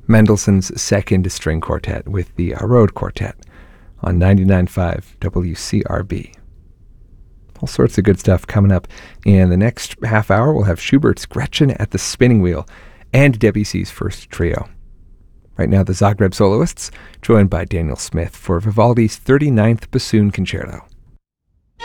Mendelssohn's Second String Quartet with the Arod Quartet on 99.5 WCRB. All sorts of good stuff coming up. In the next half hour, we'll have Schubert's Gretchen at the Spinning Wheel and Debussy's First Trio. Right now, the Zagreb soloists, joined by Daniel Smith for Vivaldi's 39th Bassoon Concerto.